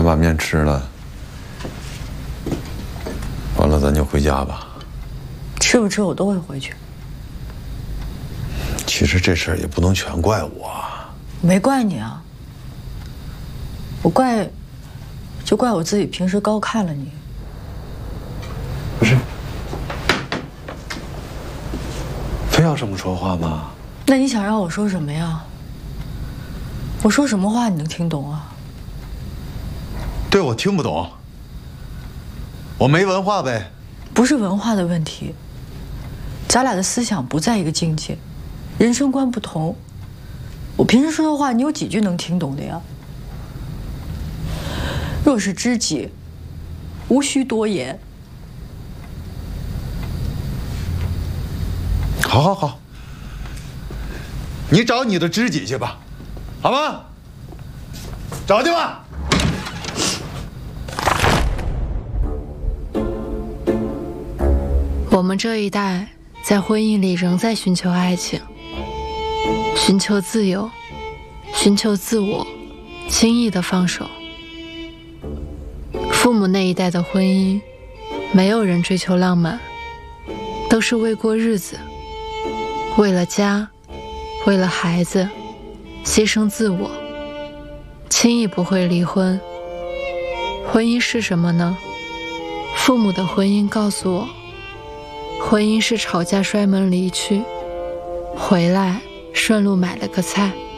咱把面吃了，完了咱就回家吧。 吃不吃我都会回去。 其实这事儿也不能全怪我。 没怪你啊，我怪，就怪我自己平时高看了你。 不是，非要这么说话吗？ 那你想让我说什么呀？我说什么话你能听懂啊？ 对，我听不懂，我没文化呗。 不是文化的问题，咱俩的思想不在一个境界，人生观不同。我平时说的话，你有几句能听懂的呀？若是知己，无需多言。 好好好，你找你的知己去吧，好吗？找去吧。 我们这一代在婚姻里仍在寻求爱情，寻求自由，寻求自我，轻易的放手。父母那一代的婚姻，没有人追求浪漫，都是为过日子，为了家，为了孩子，牺牲自我，轻易不会离婚。婚姻是什么呢？父母的婚姻告诉我，婚姻是吵架摔门离去，回来顺路买了个菜。